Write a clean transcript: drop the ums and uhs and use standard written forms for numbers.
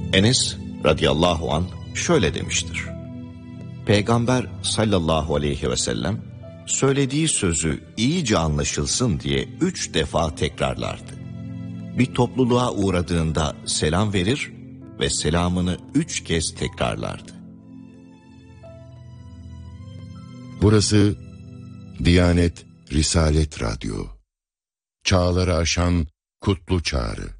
Enes radıyallahu anh şöyle demiştir. Peygamber sallallahu aleyhi ve sellem söylediği sözü iyice anlaşılsın diye 3 defa tekrarlardı. Bir topluluğa uğradığında selam verir ve selamını 3 kez tekrarlardı. Burası Diyanet Risalet Radyo. Çağları aşan kutlu çağrı.